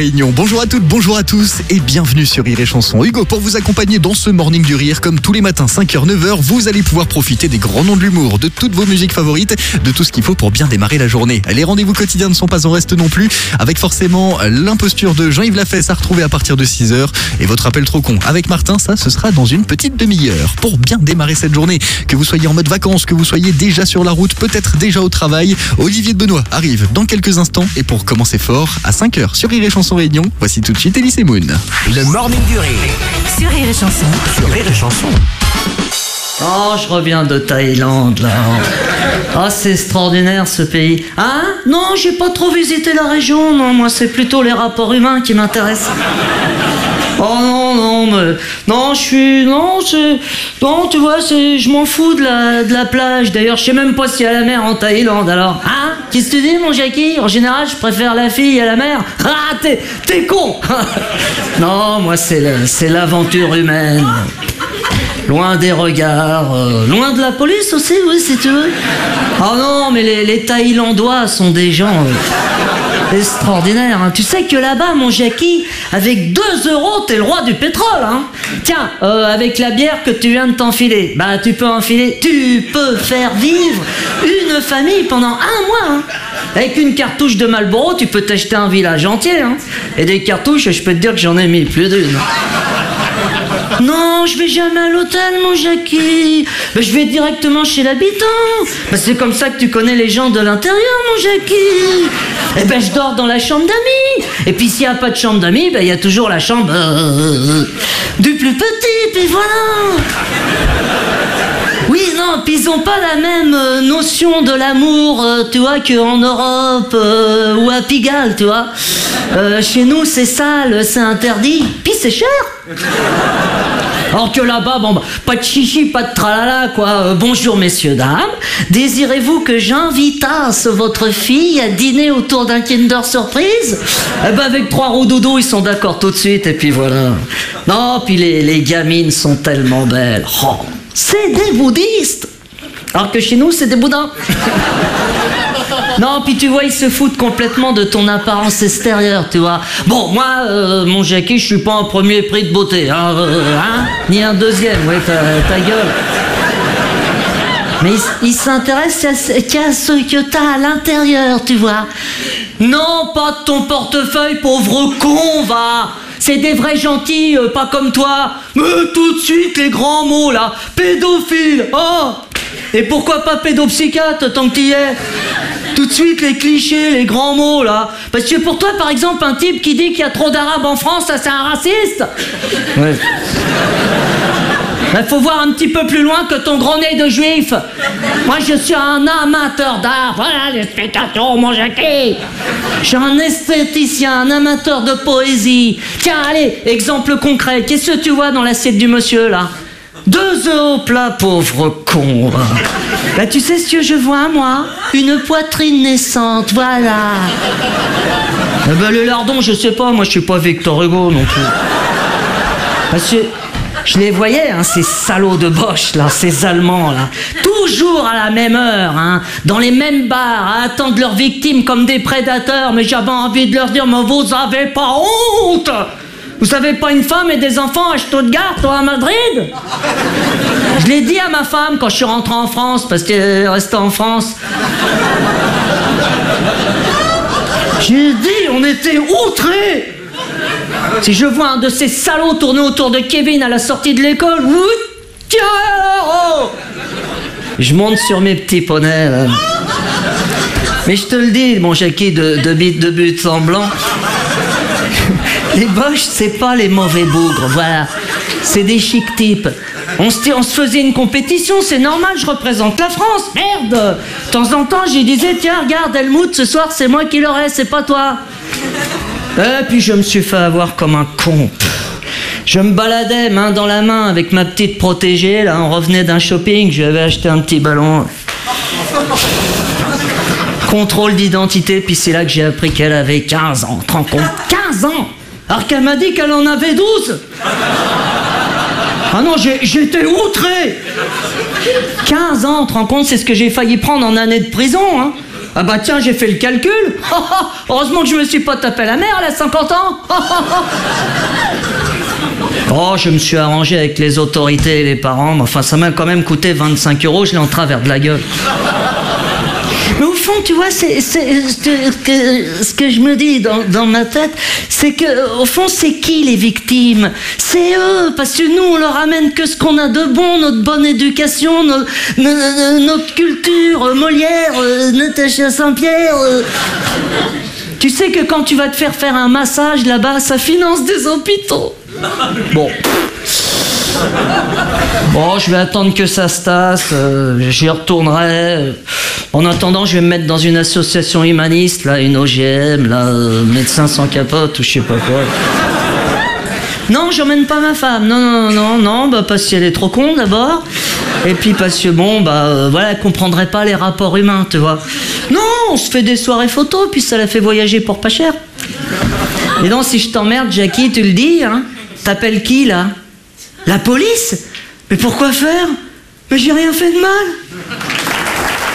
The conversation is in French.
Réunion. Bonjour à toutes, bonjour à tous et bienvenue sur Rire et Chanson. Hugo pour vous accompagner dans ce Morning du Rire. Comme tous les matins 5h, 9h, vous allez pouvoir profiter des grands noms de l'humour, de toutes vos musiques favorites, de tout ce qu'il faut pour bien démarrer la journée. Les rendez-vous quotidiens ne sont pas en reste non plus, avec forcément l'imposture de Jean-Yves Lafesse à retrouver à partir de 6h. Et votre appel trop con avec Martin, ça ce sera dans une petite demi-heure. Pour bien démarrer cette journée, que vous soyez en mode vacances, que vous soyez déjà sur la route, peut-être déjà au travail, Olivier de Benoît arrive dans quelques instants. Et pour commencer fort, à 5h sur Rire et Chanson Réunion, voici tout de suite Elise et Moon. Le Morning du Rire. Sur Rire et Chanson. Sur Rire et Chanson. Oh, je reviens de Thaïlande, là. Ah, c'est extraordinaire, ce pays. Hein? Non, j'ai pas trop visité la région. Non, moi, c'est plutôt les rapports humains qui m'intéressent. Oh non, mais... Non, tu vois, je m'en fous de la plage. D'ailleurs, je sais même pas s'il y a la mer en Thaïlande, alors. Hein? Qu'est-ce que tu dis, mon Jackie? En général, je préfère la fille à la mer. Ah, t'es con. Non, moi, c'est l'aventure humaine. Loin des regards, loin de la police aussi, oui, si tu veux. Oh non, mais les Thaïlandois sont des gens extraordinaires. Hein. Tu sais que là-bas, mon Jackie, avec 2 €, t'es le roi du pétrole. Hein. Tiens, avec la bière que tu viens de t'enfiler, bah tu peux faire vivre une famille pendant 1 mois. Hein. Avec une cartouche de Marlboro, tu peux t'acheter un village entier. Hein. Et des cartouches, je peux te dire que j'en ai mis plus d'une. Non, je vais jamais à l'hôtel, mon Jackie. Ben, je vais directement chez l'habitant. Ben, c'est comme ça que tu connais les gens de l'intérieur, mon Jackie. Eh ben, je dors dans la chambre d'amis. Et puis, s'il n'y a pas de chambre d'amis, ben, il y a toujours la chambre du plus petit, puis voilà. Oui, non, puis ils ont pas la même notion de l'amour, tu vois, qu'en Europe ou à Pigalle, tu vois. Chez nous, c'est sale, c'est interdit, puis c'est cher. Alors que là-bas, bon, bah, pas de chichi, pas de tralala, quoi. Bonjour, messieurs, dames. Désirez-vous que j'invitasse votre fille à dîner autour d'un Kinder Surprise? Eh ben, avec 3 roudoudous, ils sont d'accord tout de suite, et puis voilà. Non, puis les gamines sont tellement belles. Oh, c'est des bouddhistes. Alors que chez nous, c'est des boudins. Non, puis tu vois, ils se foutent complètement de ton apparence extérieure, tu vois. Bon, moi, mon Jackie, je suis pas un premier prix de beauté, hein, ni un deuxième, ouais, ta gueule. Mais ils s'intéressent qu'à ce que t'as à l'intérieur, tu vois. Non, pas de ton portefeuille, pauvre con, va. C'est des vrais gentils, pas comme toi. Mais tout de suite, les grands mots, là. Pédophile, oh. Et pourquoi pas pédopsychiatre, tant que t'y es? Tout de suite, les clichés, les grands mots, là. Parce que pour toi, par exemple, un type qui dit qu'il y a trop d'arabes en France, ça, c'est un raciste. Ouais. Il faut voir un petit peu plus loin que ton gros nez de juif. Moi, je suis un amateur d'art. Voilà l'explication, mon Jackie. Je suis un esthéticien, un amateur de poésie. Tiens, allez, exemple concret. Qu'est-ce que tu vois dans l'assiette du monsieur, là? 2 € plat, pauvre con. Là, tu sais ce que je vois, moi? Une poitrine naissante, voilà. Ben, le lardon, je sais pas, moi, je suis pas Victor Hugo non plus. Parce que je les voyais, hein, ces salauds de Bosch, là, ces Allemands, là. Toujours à la même heure, hein, dans les mêmes bars, à attendre leurs victimes comme des prédateurs. Mais j'avais envie de leur dire, mais vous avez pas honte? Vous avez pas une femme et des enfants à Stuttgart ou à Madrid? Je l'ai dit à ma femme quand je suis rentré en France, parce qu'elle est restée en France. J'ai dit, on était outrés. Si je vois un de ces salauds tourner autour de Kevin à la sortie de l'école, je monte sur mes petits poneys, là. Mais je te le dis, mon Jackie de but semblant. Les Boches, c'est pas les mauvais bougres, voilà. C'est des chics types. On se faisait une compétition, c'est normal, je représente la France, merde. De temps en temps, j'y disais, tiens, regarde, Helmut, ce soir, c'est moi qui l'aurai, c'est pas toi. Et puis je me suis fait avoir comme un con. Je me baladais main dans la main avec ma petite protégée, là, on revenait d'un shopping, je lui avais acheté un petit ballon. Contrôle d'identité, puis c'est là que j'ai appris qu'elle avait 15 ans, te rends compte? 15 ans! Alors qu'elle m'a dit qu'elle en avait 12. Ah non, j'étais outré. 15 ans, tu te rends compte, c'est ce que j'ai failli prendre en année de prison, hein. Ah bah tiens, j'ai fait le calcul. Heureusement que je me suis pas tapé la mère, elle a 50 ans. Oh, je me suis arrangé avec les autorités et les parents, mais enfin, ça m'a quand même coûté 25 €, je l'ai en travers de la gueule. Mais au fond, tu vois, ce que je me dis dans ma tête, c'est que, au fond, c'est qui les victimes? C'est eux, parce que nous, on leur amène que ce qu'on a de bon, notre bonne éducation, notre culture, Molière, Natacha Saint-Pierre. Tu sais que quand tu vas te faire un massage là-bas, ça finance des hôpitaux. Bon, je vais attendre que ça se tasse, j'y retournerai. En attendant, je vais me mettre dans une association humaniste, là, une OGM, là, médecins sans capote ou je sais pas quoi. Non, j'emmène pas ma femme, non, bah parce qu'elle est trop con d'abord, et puis parce que voilà, elle comprendrait pas les rapports humains, tu vois. Non, on se fait des soirées photos, puis ça la fait voyager pour pas cher. Et donc, si je t'emmerde, Jackie, tu le dis, hein? T'appelles qui, là? La police? Mais pourquoi faire? Mais j'ai rien fait de mal.